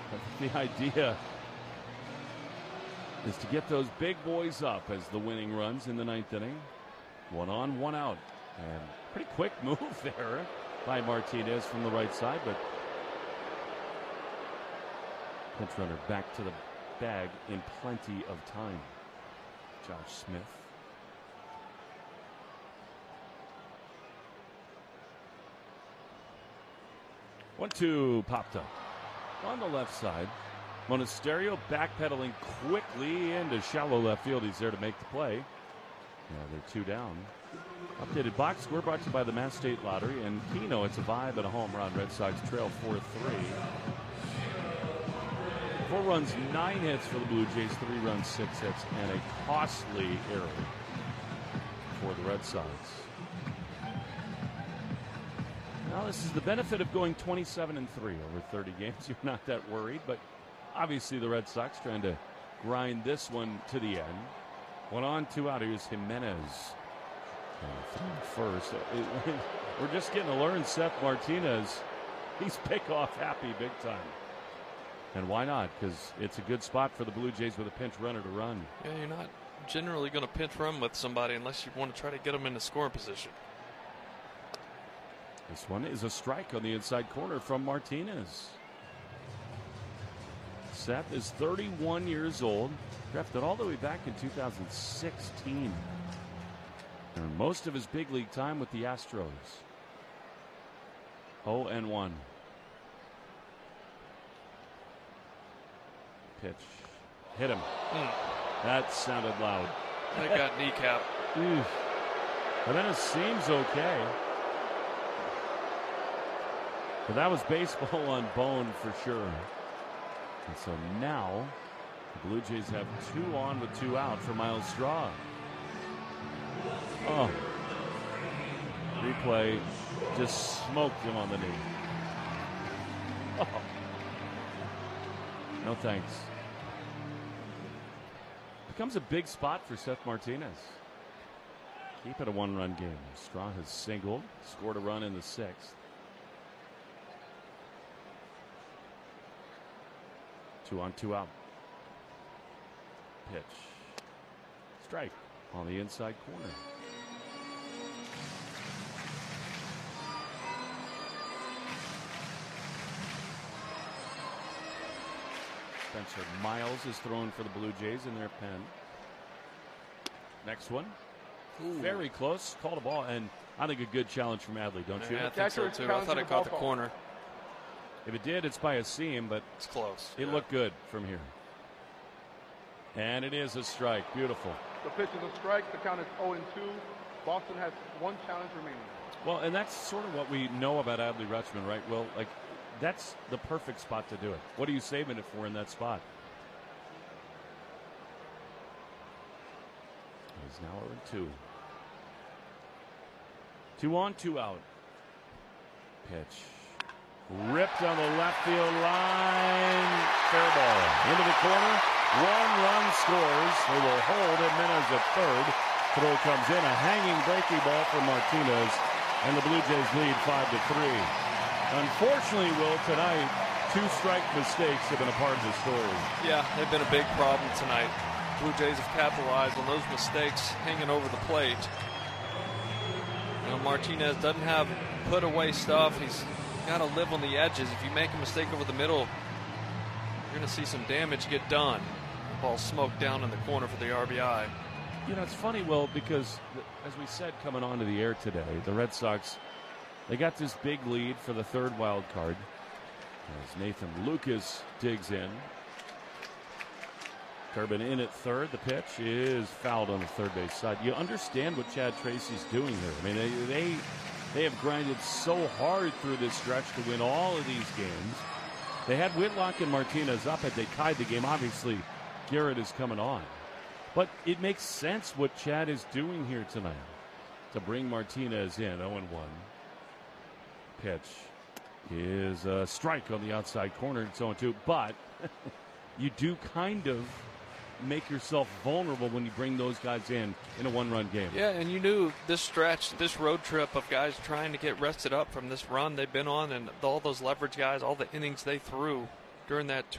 The idea is to get those big boys up as the winning runs in the ninth inning. 1 on, 1 out. And pretty quick move there by Martinez from the right side, but pinch runner back to the bag in plenty of time. Josh Smith. 1-2 popped up on the left side. Monasterio backpedaling quickly into shallow left field. He's there to make the play. Yeah, they're 2 down. Updated box score brought to you by the Mass State Lottery and Keno. It's a vibe and a home run. Red Sox trail 4-3. 4 runs, 9 hits for the Blue Jays. 3 runs, 6 hits, and a costly error for the Red Sox. Now this is the benefit of going 27-3 over 30 games. You're not that worried, but obviously the Red Sox trying to grind this one to the end. 1 on, 2 out. Here's Jimenez. First. We're just getting to learn Seth Martinez. He's pickoff happy big time. And why not? Because it's a good spot for the Blue Jays with a pinch runner to run. Yeah, you're not generally going to pinch run with somebody unless you want to try to get them in the scoring position. This one is a strike on the inside corner from Martinez. Seth is 31 years old, drafted all the way back in 2016. And most of his big league time with the Astros. 0-1. Pitch. Hit him. That sounded loud. They got kneecap. But then it seems okay. But that was baseball on bone for sure. And so now the Blue Jays have 2 on with 2 out for Miles Straw. Oh. Replay just smoked him on the knee. Oh. No thanks. Becomes a big spot for Seth Martinez. Keep it a 1-run game. Straw has singled, scored a run in the 6th. 2 on, 2 out. Pitch. Strike on the inside corner. Spencer Miles is throwing for the Blue Jays in their pen. Next one. Very close. Called a ball, and I think a good challenge from Adley, don't you? Yeah, I think so too. I thought it caught the corner. If it did, it's by a seam, but it's close. It looked good from here. And it is a strike. Beautiful. The pitch is a strike. The count is 0-2. Boston has 1 challenge remaining. Well, and that's sort of what we know about Adley Rutschman, right? Well, like, that's the perfect spot to do it. What are you saving it for in that spot? He's now 0-2. 2 on, 2 out. Pitch. Ripped on the left field line. Fair ball. Into the corner. 1 run scores. They will hold Jimenez at third. Throw comes in. A hanging breaking ball for Martinez. And the Blue Jays lead 5-3. Unfortunately, Will, tonight, 2 strike mistakes have been a part of the story. Yeah, they've been a big problem tonight. Blue Jays have capitalized on those mistakes hanging over the plate. You know, Martinez doesn't have put away stuff. He's got to live on the edges. If you make a mistake over the middle, you're going to see some damage get done. The ball smoked down in the corner for the RBI. You know, it's funny, Will, because as we said coming onto the air today, the Red Sox, they got this big lead for the 3rd wild card. As Nathan Lucas digs in. Turbin in at 3rd. The pitch is fouled on the third base side. You understand what Chad Tracy's doing here. I mean, they have grinded so hard through this stretch to win all of these games. They had Whitlock and Martinez up had they tied the game. Obviously, Garrett is coming on. But it makes sense what Chad is doing here tonight to bring Martinez in. 0-1. Pitch is a strike on the outside corner. It's 0-2. But you do kind of make yourself vulnerable when you bring those guys in a 1-run game. Yeah, and you knew this stretch, this road trip of guys trying to get rested up from this run they've been on and all those leverage guys, all the innings they threw during that